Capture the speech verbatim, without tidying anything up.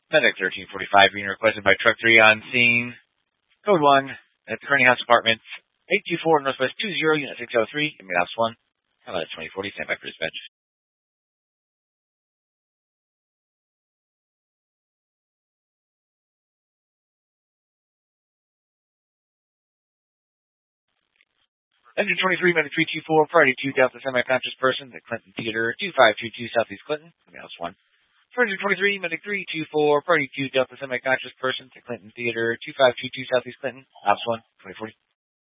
Medic thirteen forty-five being requested by Truck three on scene. Code one at the Kearney House Apartments. eight two four Northwest two zero, Unit six oh three. Give me House one. How about twenty forty? Stand by for dispatch. Engine twenty-three, Medic three two four, priority two Delta semi-conscious person at Clinton Theater two five two two Southeast Clinton. Give me House one. Engine twenty-three, Medic three two four, priority two Delta semi-conscious person at Clinton Theater two five two two Southeast Clinton. House one, twenty forty.